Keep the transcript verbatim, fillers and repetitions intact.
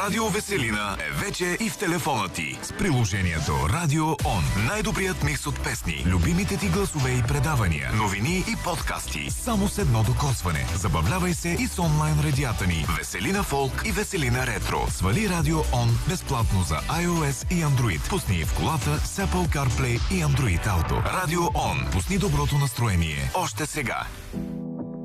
Радио Веселина е вече и в телефона ти. С приложението Радио Он. Най-добрият микс от песни, любимите ти гласове и предавания, новини и подкасти. Само с едно докосване. Забавлявай се и с онлайн радията ни. Веселина Фолк и Веселина Ретро. Свали Радио Он безплатно за iOS и Android. Пусни в колата с Apple CarPlay и Android Auto. Радио Он. Пусни доброто настроение. Още сега.